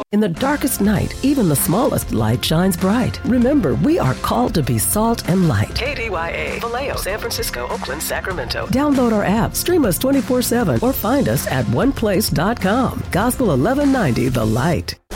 In the darkest night, even the smallest light shines bright. Remember, we are called to be salt and light. KDYA, Vallejo, San Francisco, Oakland, Sacramento. Download our app, stream us 24/7, or find us at oneplace.com. Gospel 1190, The Light.